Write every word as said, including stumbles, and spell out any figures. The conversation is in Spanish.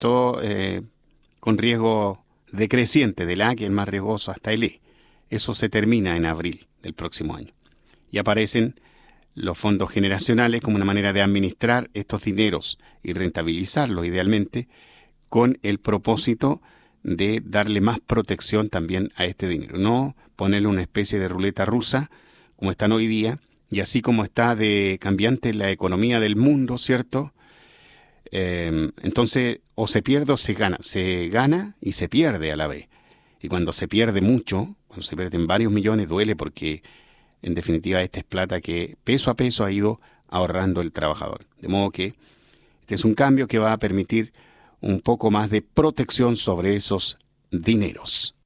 todo eh, con riesgo decreciente del A, que es el más riesgoso, hasta el E. Eso se termina en abril del próximo año. Y aparecen los fondos generacionales como una manera de administrar estos dineros y rentabilizarlos idealmente, con el propósito de darle más protección también a este dinero. No ponerle una especie de ruleta rusa como están hoy día, y así como está de cambiante la economía del mundo, ¿cierto? Eh, entonces, o se pierde o se gana. Se gana y se pierde a la vez. Y cuando se pierde mucho, cuando se pierden varios millones, duele, porque en definitiva esta es plata que peso a peso ha ido ahorrando el trabajador. De modo que este es un cambio que va a permitir un poco más de protección sobre esos dineros.